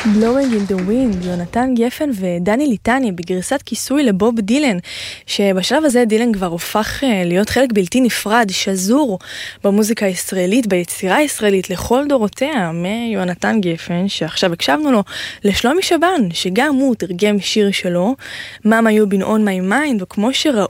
Blowing in the Wind, יונתן גפן ודני ליטני בגרסת כיסוי לבוב דילן, שבשלב הזה דילן כבר הופך להיות חלק בלתי נפרד, שזור במוזיקה הישראלית, ביצירה הישראלית לכל דורותיה, מיונתן גפן, שעכשיו הקשבנו לו, לשלומי שבן, שגם הוא תרגם שיר שלו, מאמה you been on my mind, וכמו שראו